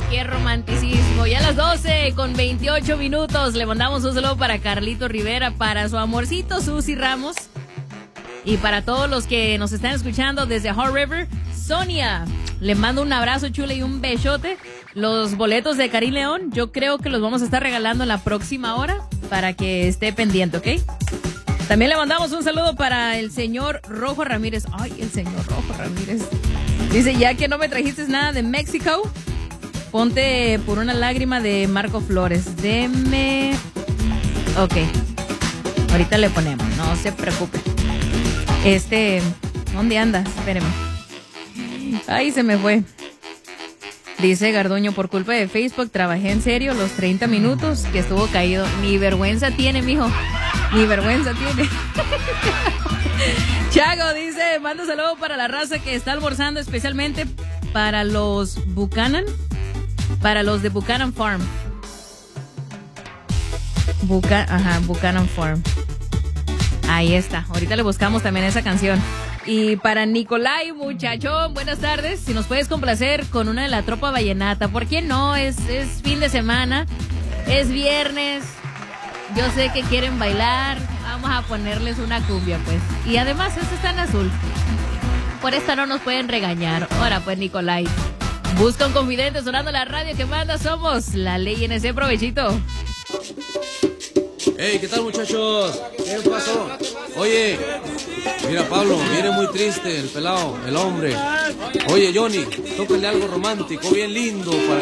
qué romanticismo. Ya a las 12:28. Le mandamos un saludo para Carlito Rivera, para su amorcito Susy Ramos. Y para todos los que nos están escuchando desde Hot River, Sonia, le mando un abrazo chulo y un besote. Los boletos de Karim León, yo creo que los vamos a estar regalando en la próxima hora para que esté pendiente, ¿ok? También le mandamos un saludo para el señor Rojo Ramírez. Ay, el señor Rojo Ramírez. Dice, ya que no me trajiste nada de México, ponte por una lágrima de Marco Flores. Deme... Ok. Ahorita le ponemos, no se preocupe. ¿Dónde andas? Espéreme. Ay, se me fue. Dice Garduño, por culpa de Facebook trabajé en serio los 30 minutos que estuvo caído. Ni vergüenza tiene, mijo. Ni vergüenza tiene. Chago dice, manda saludo para la raza que está almorzando, especialmente para los Buchanan. Para los de Buchanan Farm. Buchanan Farm. Ahí está. Ahorita le buscamos también esa canción. Y para Nicolai, muchachón, buenas tardes. Si nos puedes complacer con una de la Tropa Vallenata. ¿Por qué no? Es fin de semana. Es viernes. Yo sé que quieren bailar. Vamos a ponerles una cumbia, pues. Y además, esto está en azul. Por esta no nos pueden regañar. Ahora, pues, Nicolai. Busca un confidente sonando la radio que manda. Somos la Ley NC. Provechito. Hey, ¿qué tal, muchachos? ¿Qué pasó? Oye, mira, Pablo, viene muy triste el pelado, el hombre. Oye, Johnny, tócale algo romántico, bien lindo para